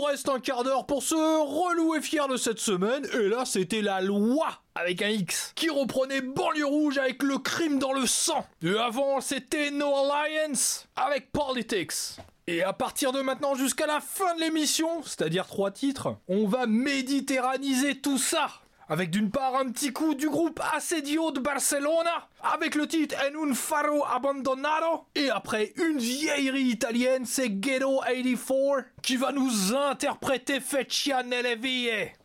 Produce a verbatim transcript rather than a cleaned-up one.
reste un quart d'heure pour se relouer fier de cette semaine, et là c'était la loi avec un X, qui reprenait Banlieue Rouge avec le crime dans le sang. Et avant c'était No Alliance avec Politics. Et à partir de maintenant jusqu'à la fin de l'émission, c'est-à-dire trois titres, on va méditerraniser tout ça. Avec d'une part un petit coup du groupe Assedio de Barcelona, avec le titre En un faro abandonado, et après une vieillerie italienne, c'est Ghetto quatre-vingt-quatorze, qui va nous interpréter Feccia nelle vie.